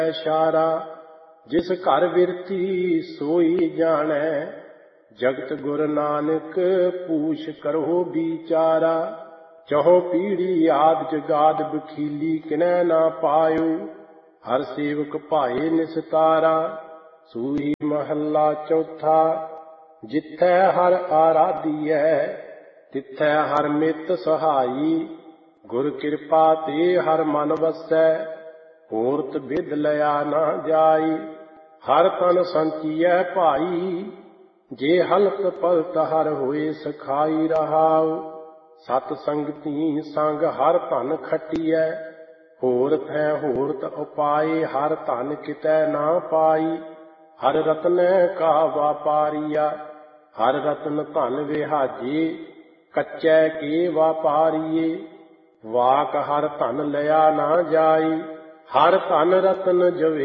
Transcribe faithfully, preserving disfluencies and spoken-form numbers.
ਇਸ਼ਾਰਾ। ਜਿਸ ਘਰ ਬਿਰਤੀ ਸੋਈ ਜਾਣੈ, ਜਗਤ ਗੁਰ ਨਾਨਕ ਪੂਛ ਕਰੋ ਵਿਚਾਰਾ। ਚਹੋ ਪੀੜੀ ਆਦ ਜਗਾਦ ਬਖੀਲੀ ਕਿਨੈ ਨਾ ਪਾਇਓ, ਹਰ ਸੇਵਕ ਭਾਏ ਨਿਸਤਾਰਾ। ਸੂਹੀ ਮਹੱਲਾ ਚੌਥਾ। ਜਿੱਥੈ ਹਰ ਆਰਾਧੀਐ, ਤਿੱਥੈ ਹਰ ਮਿੱਤ ਸਹਾਈ। ਗੁਰ ਕਿਰਪਾ ਤੇ ਹਰ ਮਨ ਵਸੈ, ਹੋਰਤ ਬਿਧ ਲਿਆ ਨਾ ਜਾਈ। ਹਰ ਤਨ ਸੰਚੀਐ ਭਾਈ, ਜੇ ਹਲਤ ਪਲਤ ਹਰ ਹੋਏ ਸਖਾਈ ਰਹਾਉ। ਸਤ ਸੰਗਤੀ ਸੰਗ ਹਰ ਧਨ ਖਟੀਐ, ਹੋਰਥ ਹੈ ਹੋਰਤ ਉਪਾਏ ਹਰ ਧਨ ਕਿਤੈ ਨਾ ਪਾਈ। ਹਰ ਰਤਨੈ ਕਾ ਵਾਪਾਰੀਆ, ਹਰ ਰਤਨ ਧਨ ਵਿਹਾਜੇ, ਕੱਚੈ ਕੇ ਵਾਪਾਰੀਏ। ਵਾਕ ਹਰ ਧਨ ਲਿਆ ਨਾ ਜਾਈ, ਹਰ ਧਨ ਰਤਨ ਜਵੇ